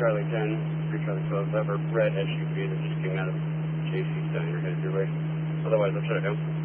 Charlie 10, 3 Charlie 12, that were red SUV that just came out of JC's diner headed your way. Otherwise, I'll shut it down.